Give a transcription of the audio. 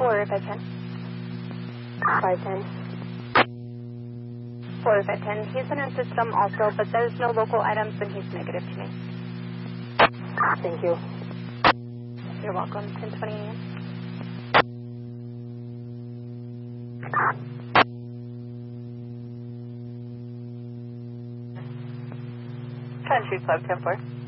4 510. 510. 4 510. He's in our system also, but there's no local items, and he's negative to me. Thank you. You're welcome. 10:20 a.m. Country Club 10-4.